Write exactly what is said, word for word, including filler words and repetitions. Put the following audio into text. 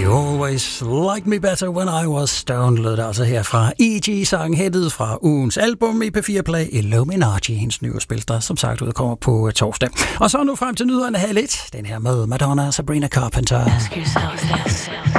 You always liked me better when I was stoned, lød det altså her fra E G-sangen hættet fra ugens album i P fire Play, Illuminati, hendes nye spil, der som sagt udkommer på torsdag. Og så nu frem til nyhederne halv et, den her med Madonna og Sabrina Carpenter. Ask yourself this.